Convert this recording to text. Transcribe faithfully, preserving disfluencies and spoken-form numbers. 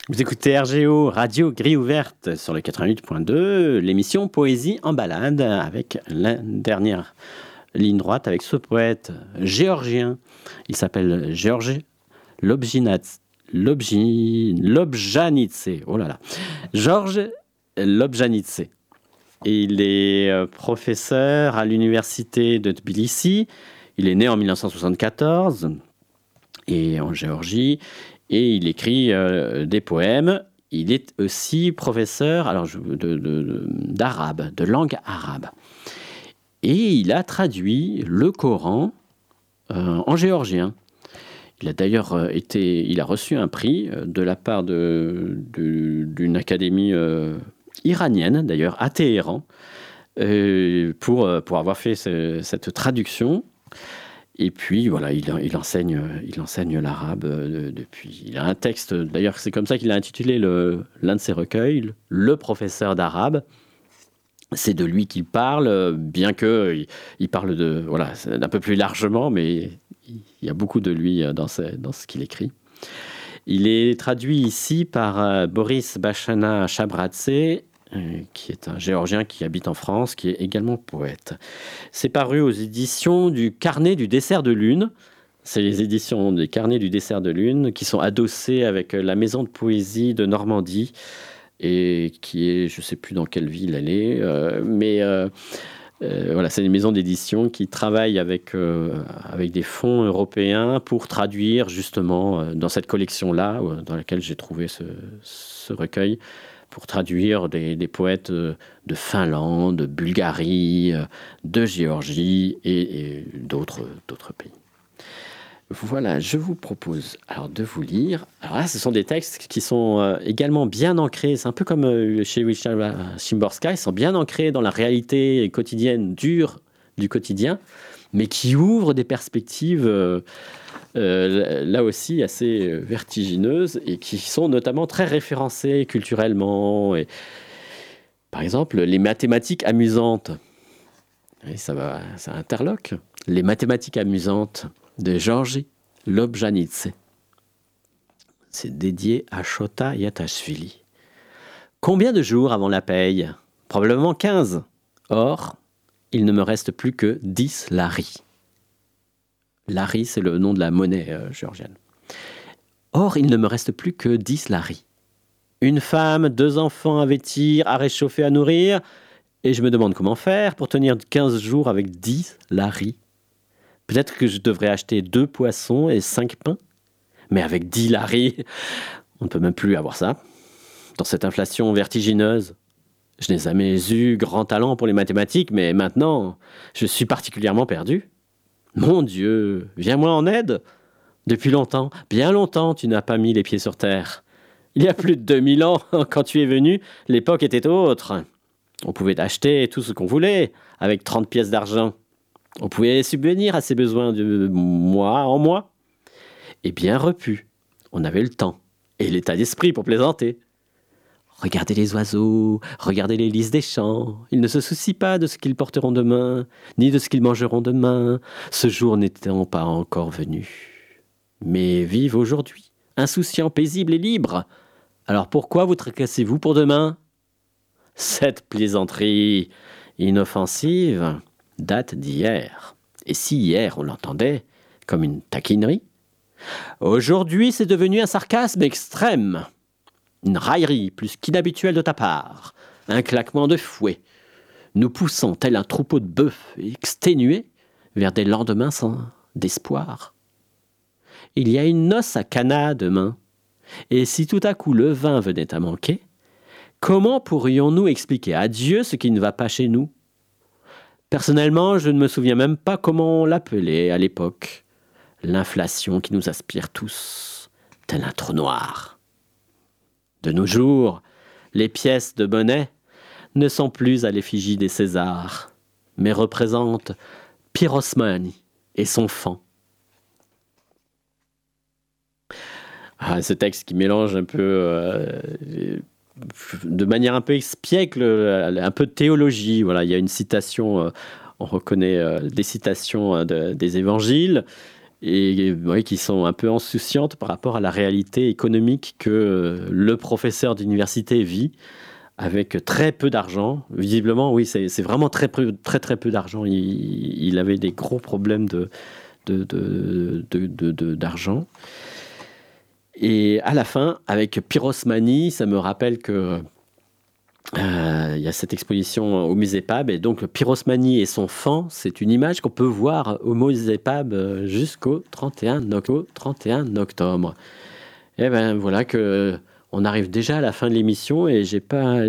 Vous écoutez R G O, Radio Grille Ouverte, sur le quatre-vingt-huit point deux, l'émission Poésie en balade, avec la dernière ligne droite, avec ce poète géorgien. Il s'appelle Georges Lobjanidze. Lobjanidze. Oh là là. Georges Lobjanidze. Et il est professeur à l'université de Tbilissi. Il est né en dix-neuf cent soixante-quatorze et en Géorgie. Et il écrit euh, des poèmes. Il est aussi professeur alors, de, de, de, d'arabe, de langue arabe. Et il a traduit le Coran euh, en géorgien. Il a d'ailleurs été, il a reçu un prix de la part de, de, d'une académie euh, iranienne, d'ailleurs, à Téhéran, euh, pour, pour avoir fait ce, cette traduction. Et puis, voilà, il, il, enseigne, il enseigne l'arabe euh, depuis... Il a un texte, d'ailleurs, c'est comme ça qu'il a intitulé le, l'un de ses recueils, « Le professeur d'arabe ». C'est de lui qu'il parle, bien qu'il il parle de, voilà, un peu plus largement, mais il y a beaucoup de lui dans ce, dans ce qu'il écrit. Il est traduit ici par Boris Bachana Chabradze, qui est un Géorgien qui habite en France, qui est également poète. C'est paru aux éditions du Carnet du dessert de lune. C'est les éditions des Carnets du dessert de lune qui sont adossées avec la Maison de poésie de Normandie et qui est, je ne sais plus dans quelle ville elle est, euh, mais euh, euh, voilà, c'est une maison d'édition qui travaille avec, euh, avec des fonds européens pour traduire justement euh, dans cette collection-là, dans laquelle j'ai trouvé ce, ce recueil, pour traduire des, des poètes de Finlande, de Bulgarie, de Géorgie et, et d'autres, d'autres pays. Voilà, je vous propose alors de vous lire. Alors là, ce sont des textes qui sont euh, également bien ancrés. C'est un peu comme euh, chez Wisława Szymborska. Ils sont bien ancrés dans la réalité quotidienne dure du quotidien, mais qui ouvrent des perspectives euh, euh, là aussi assez vertigineuses et qui sont notamment très référencées culturellement. Et, par exemple, les mathématiques amusantes. Oui, ça va, ça interloque. Les mathématiques amusantes de Georges Lobjanidze. C'est dédié à Shota Yatashvili. Combien de jours avant la paye ? Probablement quinze. Or, il ne me reste plus que dix laris. Lari, c'est le nom de la monnaie euh, géorgienne. Or, il ne me reste plus que dix laris. Une femme, deux enfants à vêtir, à réchauffer, à nourrir. Et je me demande comment faire pour tenir quinze jours avec dix laris. Peut-être que je devrais acheter deux poissons et cinq pains. Mais avec dix laris, on ne peut même plus avoir ça. Dans cette inflation vertigineuse, je n'ai jamais eu grand talent pour les mathématiques, mais maintenant, je suis particulièrement perdu. Mon Dieu, viens-moi en aide. Depuis longtemps, bien longtemps, tu n'as pas mis les pieds sur terre. Il y a plus de deux mille ans, quand tu es venu, l'époque était autre. On pouvait acheter tout ce qu'on voulait avec trente pièces d'argent. On pouvait subvenir à ses besoins de mois en mois. Et bien repu, on avait le temps et l'état d'esprit pour plaisanter. Regardez les oiseaux, regardez les lys des champs. Ils ne se soucient pas de ce qu'ils porteront demain, ni de ce qu'ils mangeront demain, ce jour n'étant pas encore venu. Mais vivent aujourd'hui, insouciants, paisibles et libres. Alors pourquoi vous tracassez-vous pour demain ? Cette plaisanterie inoffensive date d'hier. Et si hier on l'entendait comme une taquinerie, aujourd'hui c'est devenu un sarcasme extrême. Une raillerie plus qu'inhabituelle de ta part, un claquement de fouet, nous poussant tel un troupeau de bœufs exténués vers des lendemains sans d'espoir. Il y a une noce à Cana demain, et si tout à coup le vin venait à manquer, comment pourrions-nous expliquer à Dieu ce qui ne va pas chez nous ? Personnellement, je ne me souviens même pas comment on l'appelait à l'époque. L'inflation qui nous aspire tous, tel un trou noir. De nos jours, les pièces de monnaie ne sont plus à l'effigie des Césars, mais représentent Pirosmani et son fan. Ah, ce texte qui mélange un peu, euh, de manière un peu espiègle, un peu de théologie. Voilà, il y a une citation, euh, on reconnaît euh, des citations euh, de, des évangiles, et ouais, qui sont un peu insouciantes par rapport à la réalité économique que le professeur d'université vit, avec très peu d'argent. Visiblement, oui, c'est, c'est vraiment très peu, très très peu d'argent. Il, il avait des gros problèmes de, de, de, de, de- de- d'argent. Et à la fin, avec Pyrosmanie, ça me rappelle que euh, il y a cette exposition au musée Pab, et donc Pyrosmanie et son fan, c'est une image qu'on peut voir au musée Pab euh, jusqu'au trente et un, oc- au trente et un octobre. Et ben voilà que on arrive déjà à la fin de l'émission et j'ai pas